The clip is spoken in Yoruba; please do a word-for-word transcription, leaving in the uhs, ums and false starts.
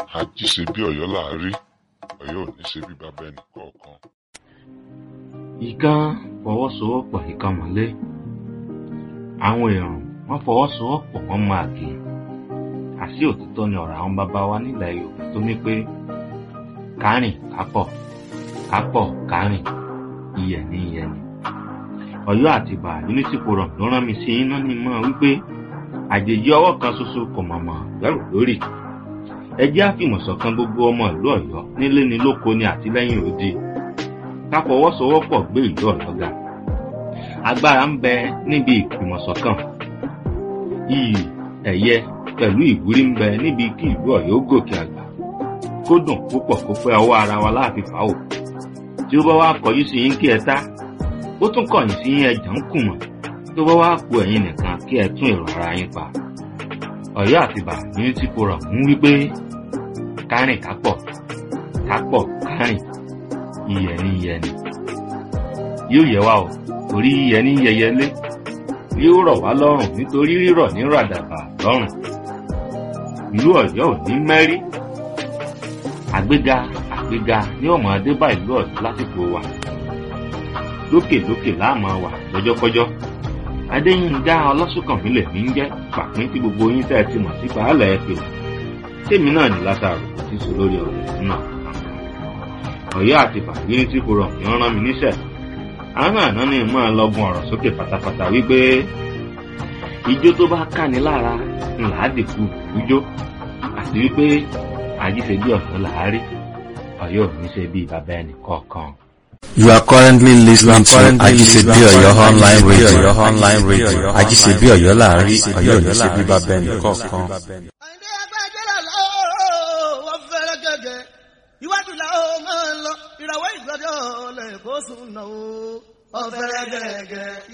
Ají ṣe bí Ọ̀yọ́ là á rí, Ọ̀yọ́ ò ní ṣe bí bàbá ẹnì kọ̀ọ̀kan. Ìkan fọwọ́sowọ́pọ̀ ìkan mọ́lé. Àwọn èèyàn wọ́n fọwọ́sowọ́pọ̀ wọ́n máa kì í. Àṣé òtítọ́ ni ọ̀rọ̀ àwọn bàbá wa nílẹ̀ Yorùbá tó ní pé kárìn kápọ̀ kápọ̀ kárìn iyẹ̀ ní iyẹ̀ ni. Ọ̀yọ́ àti Ìbà Unity Forum ló rán mi sí iná ní mọ́ wípé àjèjì ọwọ́ kan ṣoṣo kò mọ̀mọ́ gbẹ́rù lórí. Ẹ jẹ́ àfìmọ̀ṣọ̀kan gbogbo ọmọ ìlú Ọ̀yọ́ nílé ni lóko ni àtìlẹ́yìn òde. Ká fọwọ́sowọ́pọ̀ gbé ìlú Ọ̀yọ́ ga. Agbára ń bẹ níbi ìfìmọ̀ṣọ̀kan. Iyì ẹ̀yẹ pẹ̀lú ìwúrí ń bẹ níbi kí ìlú Ọ̀yọ́ gòkè àgbà. Kó dùn púpọ̀ kó pẹ́ ọwọ́ ara wa láàfin fàáwò. Tí ó bá wá kọjú sí yín kí ẹ tá, ó tún kọ̀yìn sí yín ẹjà ń kùmọ̀. Tó bá wá ku ẹ̀yin nìkan kí ẹ tún èrò ara yín pa. Ọ̀yọ́ àti Ìbà Unity Forum ń wí pé kárìn kápọ̀ kápọ̀ kárìn iyẹ̀ ní iyẹ̀ ni. Yóò yẹ wá o, torí iyẹ̀ ní yẹyẹlé. Yóò rọ̀ wá lọ́rùn nítorí rírọ̀ ní ràdàbà lọ́rùn. Ìlú Ọ̀yọ́ ò ní mẹ́rí. Àgbéga àgbéga ní ọmọ adébá ìlú Ọ̀yọ́ lásìkò wa. Lókè lókè láàmú wà lọ́jọ́kọ́jọ́. Adéyínká Ọlásùnkànmí lèmi ń jẹ́ pàpín tí gbogbo yín tẹ́ ẹ ti mọ̀ sí pàálẹ̀ ẹ pè. Tèmi náà ní Lásárù ti sọ lórí ọ̀rọ̀ náà. Ọ̀yọ́ àti Ìbà Unity Forum ni wọ́n rán mi níṣẹ́. Àwọn àná ni mo máa lọ́gun ọ̀rọ̀ sókè pátápátá wípé ijó tó bá káni lára ńlá dìkú ìjó àti wípé àjíṣe bí Ọ̀yọ́ là á rí, Ọ̀yọ́ ò ní ṣe bí bàbá ẹnì kọ̀ọ̀kan. You are currently listening to Ajisebi Oyo online radio. Online radio. Ajisebi Oyo láàárí, Ọ̀yọ́ ò ní ṣe bí bàbá ẹnì kọ̀ọ̀kan. Àyìndé agbájẹ́lá lọ́wọ́ wọ́n fẹ́rẹ́ gẹ́gẹ́. Iwájú làwọn máa ń lọ, ìràwọ̀ ìgbàdí ọ̀lẹ̀ kó sùn náà ó. Wọ́n fẹ́rẹ́ gẹ́gẹ́.